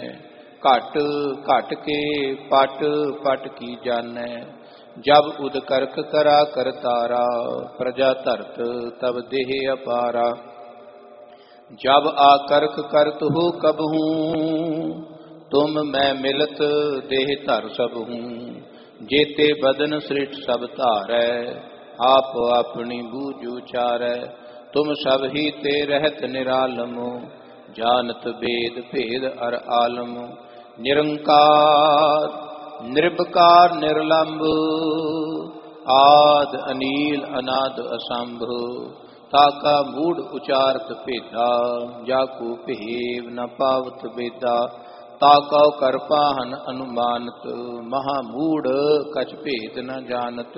घट घट के पट पट की जानै। जब उद करक करा करतारा, प्रजा धरत तब देह अपारा। जब आकर्क करत हो कबहू, तुम मैं मिलत देह धर सब हूँ। जेते बदन सृष्ट सब धारै, आप अपनी बूझ उचारै। तुम सब ही ते रहत निरालमो, जानत वेद भेद अर आलम। निरंकार निर्विकार निर्लंब, आद अनील अनाद असंभ। ताका मूढ़ उचारत भेदा, जाको भेव न पावत बेदा। ताकौ कर पाहन अनुमानत, महामूढ़ कछ भेद न जानत।